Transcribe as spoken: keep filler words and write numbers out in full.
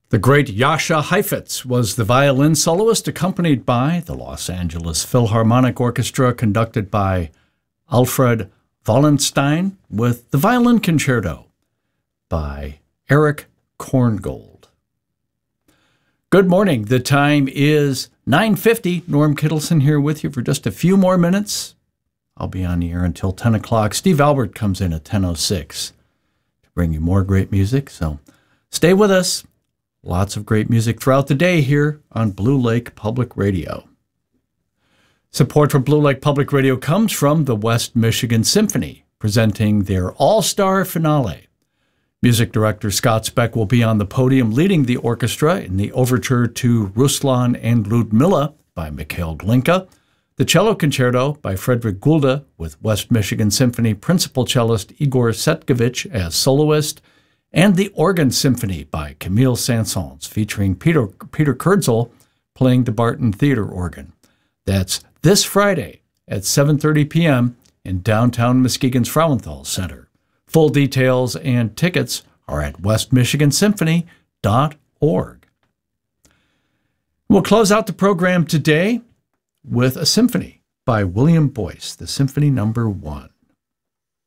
The great Jascha Heifetz was the violin soloist, accompanied by the Los Angeles Philharmonic Orchestra, conducted by Alfred Wallenstein, with the Violin Concerto by Erich Korngold. Good morning. The time is nine fifty. Norm Kittleson here with you for just a few more minutes. I'll be on the air until ten o'clock. Steve Albert comes in at ten oh six to bring you more great music, so stay with us. Lots of great music throughout the day here on Blue Lake Public Radio. Support for Blue Lake Public Radio comes from the West Michigan Symphony, presenting their all-star finale. Music director Scott Speck will be on the podium leading the orchestra in the overture to Ruslan and Ludmilla by Mikhail Glinka, the cello concerto by Frederick Gulda with West Michigan Symphony principal cellist Igor Setkovich as soloist, and the Organ Symphony by Camille Saint-Saëns, featuring Peter, Peter Kurzel playing the Barton Theater organ. That's this Friday at seven thirty p.m. in downtown Muskegon's Frauenthal Center. Full details and tickets are at west michigan symphony dot org. We'll close out the program today with a symphony by William Boyce, the Symphony Number One.